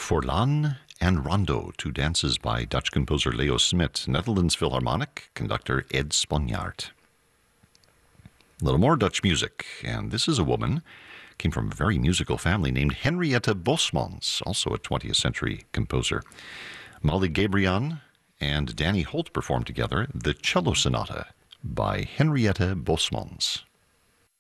Forlan and Rondo, two dances by Dutch composer Leo Smit, Netherlands Philharmonic, conductor Ed Sponjaard. A little more Dutch music, and this is a woman, came from a very musical family named Henriette Bosmans, also a 20th century composer. Molly Gabrian and Danny Holt performed together the Cello Sonata by Henriette Bosmans.